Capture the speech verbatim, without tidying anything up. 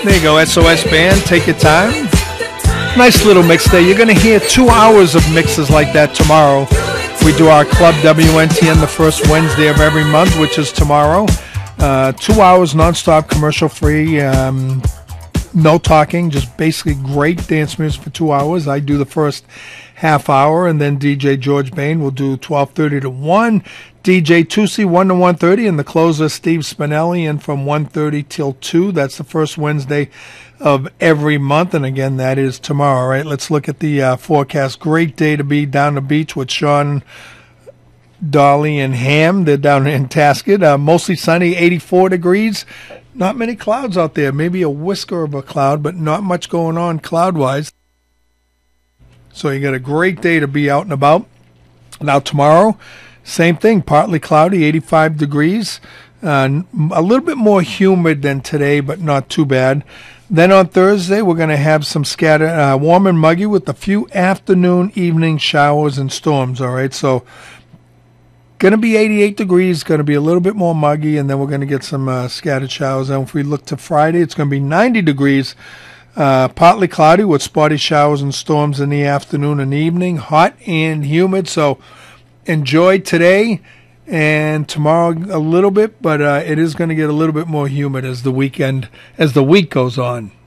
There you go, S O S Band, Take Your Time. Nice little mix there. You're going to hear two hours of mixes like that tomorrow. We do our Club W N T N the first Wednesday of every month, which is tomorrow. Uh, two hours nonstop, commercial-free, um, no talking, just basically great dance music for two hours. I do the first half hour, and then D J George Bain will do twelve thirty to one. D J Tusi, one to one thirty, and the closer, Steve Spinelli, and from one thirty till two. That's the first Wednesday of every month, and again, that is tomorrow. All right, let's look at the uh, forecast. Great day to be down the beach with Sean, Dolly, and Ham. They're down in Tasket. Uh, mostly sunny, eighty-four degrees. Not many clouds out there. Maybe a whisker of a cloud, but not much going on cloud-wise. So you got a great day to be out and about. Now tomorrow, same thing, partly cloudy, eighty-five degrees. Uh, a little bit more humid than today, but not too bad. Then on Thursday, we're going to have some scatter, uh, warm and muggy with a few afternoon, evening showers and storms, all right? So going to be eighty-eight degrees, going to be a little bit more muggy, and then we're going to get some uh, scattered showers. And if we look to Friday, it's going to be ninety degrees, uh, partly cloudy with spotty showers and storms in the afternoon and evening, hot and humid. So enjoy today and tomorrow a little bit, but uh, it is going to get a little bit more humid as the weekend, as the week goes on.